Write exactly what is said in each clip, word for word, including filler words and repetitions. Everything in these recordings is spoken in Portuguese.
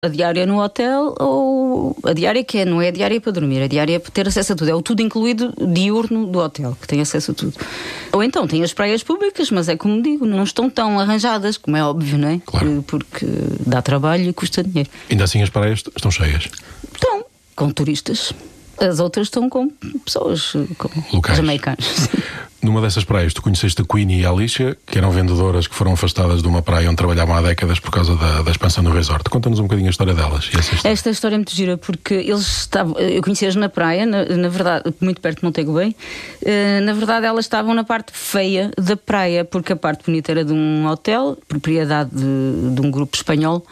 A diária no hotel ou a diária que é, não é a diária para dormir, a diária é para ter acesso a tudo, é o tudo incluído diurno do hotel, que tem acesso a tudo. Ou então tem as praias públicas, mas é como digo, não estão tão arranjadas, como é óbvio, não é? Claro. Porque dá trabalho e custa dinheiro. Ainda assim as praias estão cheias? Estão, com turistas. As outras estão com pessoas, com locais, jamaicanos. Numa dessas praias, tu conheceste a Queenie e a Alicia, que eram vendedoras que foram afastadas de uma praia onde trabalhavam há décadas por causa da, da expansão do resort. Conta-nos um bocadinho a história delas. E essa história. Esta história é muito gira, porque eles estavam, eu conheci-as na praia, na, na verdade, muito perto de Montego Bay. Uh, na verdade, elas estavam na parte feia da praia, porque a parte bonita era de um hotel, propriedade de, de um grupo espanhol,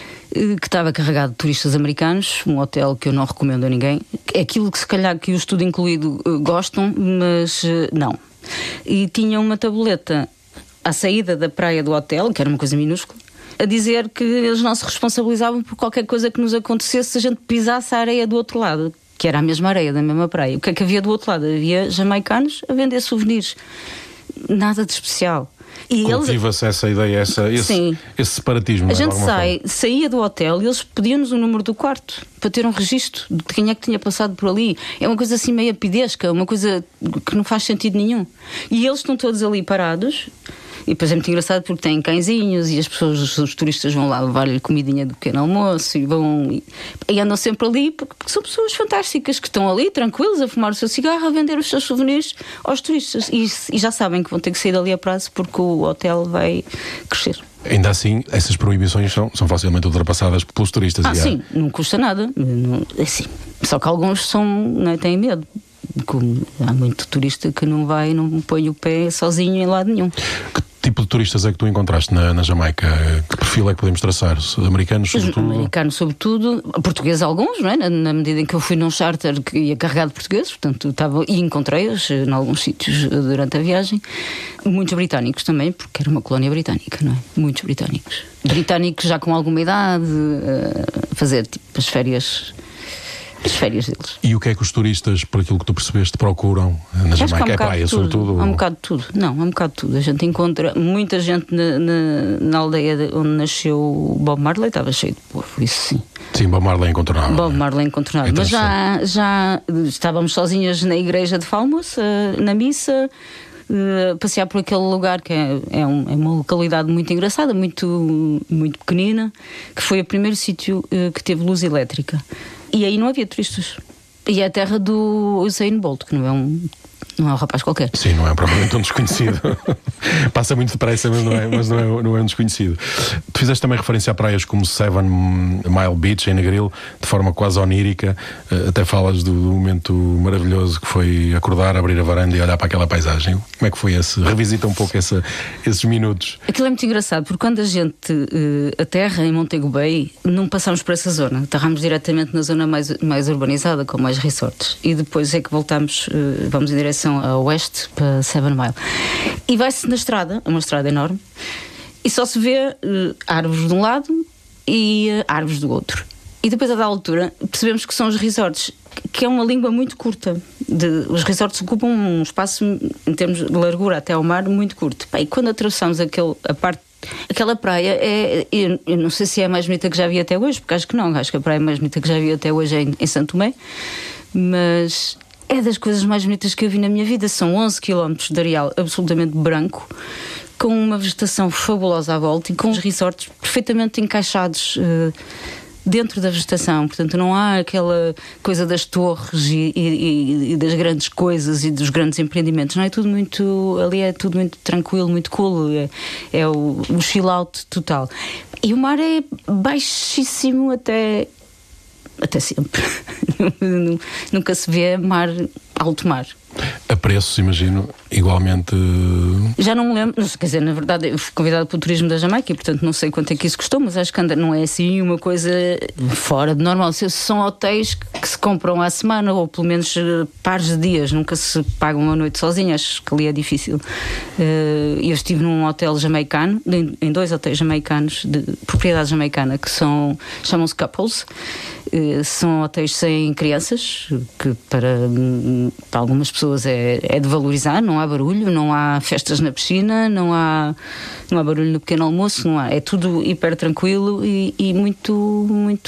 que estava carregado de turistas americanos, um hotel que eu não recomendo a ninguém. É aquilo que se calhar que os tudo incluído gostam, mas não. E tinha uma tabuleta à saída da praia do hotel, que era uma coisa minúscula, a dizer que eles não se responsabilizavam por qualquer coisa que nos acontecesse se a gente pisasse a areia do outro lado, que era a mesma areia da mesma praia. O que é que havia do outro lado? Havia jamaicanos a vender souvenirs. Nada de especial. E cultiva-se eles... essa ideia, essa, esse, esse separatismo. A gente sai, saía do hotel e eles pediam-nos o número do quarto para ter um registro de quem é que tinha passado por ali. É uma coisa assim meio pidesca, uma coisa que não faz sentido nenhum. E eles estão todos ali parados. E depois é muito engraçado porque têm cãezinhos e as pessoas, os, os turistas vão lá levar-lhe comidinha do pequeno almoço e vão e, e andam sempre ali porque, porque são pessoas fantásticas que estão ali tranquilos a fumar o seu cigarro, a vender os seus souvenirs aos turistas e, e já sabem que vão ter que sair dali a prazo porque o hotel vai crescer. Ainda assim, essas proibições são, são facilmente ultrapassadas pelos turistas. Ah, e sim, há... não custa nada. Não, assim, só que alguns são, não é, têm medo. Como há muito turista que não vai, não põe o pé sozinho em lado nenhum. Que tipo de turistas é que tu encontraste na, na Jamaica? Que perfil é que podemos traçar? Americanos, sobretudo? Americanos, sobretudo. Portugueses, alguns, não é? Na, na medida em que eu fui num charter que ia carregado de portugueses, portanto, estava, e encontrei-os em alguns sítios durante a viagem. Muitos britânicos também, porque era uma colónia britânica, não é? Muitos britânicos. Britânicos já com alguma idade, a fazer tipo as férias... as férias deles. E o que é que os turistas, por aquilo que tu percebeste, procuram na Jamaica? Um é praia, sobretudo? Há um bocado de tudo. Não, há um bocado de tudo. A gente encontra muita gente na, na, na aldeia onde nasceu o Bob Marley, estava cheio de povo, isso sim. Sim, Bob Marley incontornável. Bob Marley incontornável. Mas já, já estávamos sozinhas na igreja de Falmouth, na missa, Uh, passear por aquele lugar que é, é, um, é uma localidade muito engraçada, muito, muito pequenina, que foi o primeiro sítio uh, que teve luz elétrica. E aí não havia turistas. E é a terra do Usain Bolt, que não é um, não é um rapaz qualquer. Sim, não é propriamente um desconhecido. Passa muito depressa, mas, não é, mas não, é, não é um desconhecido. Tu fizeste também referência a praias como Seven Mile Beach, em Negril, de forma quase onírica. Até falas do, do momento maravilhoso que foi acordar, abrir a varanda e olhar para aquela paisagem. Como é que foi esse? Revisita um pouco essa, esses minutos. Aquilo é muito engraçado, porque quando a gente uh, aterra em Montego Bay, não passamos por essa zona. Aterramos diretamente na zona mais, mais urbanizada, com mais resorts. E depois é que voltamos, uh, vamos em direção a oeste, para Seven Mile. E vai-se na estrada, uma estrada enorme, e só se vê uh, árvores de um lado e uh, árvores do outro. E depois, a da altura, percebemos que são os resorts, que é uma língua muito curta. De, os resorts ocupam um espaço, em termos de largura até ao mar, muito curto. Pá, e quando atravessamos aquele, a parte, aquela praia, é, eu, eu não sei se é a mais bonita que já vi até hoje, porque acho que não, acho que a praia mais bonita que já vi até hoje é em, em Santo Tomé, mas é das coisas mais bonitas que eu vi na minha vida. São onze quilómetros de areal absolutamente branco, com uma vegetação fabulosa à volta e com os resorts perfeitamente encaixados uh, dentro da vegetação. Portanto, não há aquela coisa das torres e, e, e das grandes coisas e dos grandes empreendimentos. Não é tudo muito... Ali é tudo muito tranquilo, muito cool. É, é o, o chill out total. E o mar é baixíssimo até... até sempre. Nunca se vê mar, alto mar. A preços, imagino, igualmente... Já não me lembro, quer dizer, na verdade eu fui convidada pelo Turismo da Jamaica e portanto não sei quanto é que isso custou, mas acho que anda, não é assim uma coisa fora de normal. São hotéis que se compram à semana ou pelo menos pares de dias, nunca se pagam uma noite sozinha, acho que ali é difícil. Eu estive num hotel jamaicano, em dois hotéis jamaicanos de propriedade jamaicana, que são, chamam-se Couples, Uh, são hotéis sem crianças, que para, para algumas pessoas é, é de valorizar. Não há barulho, não há festas na piscina, não há, não há barulho no pequeno almoço, não há, é tudo hiper tranquilo e, e muito, muito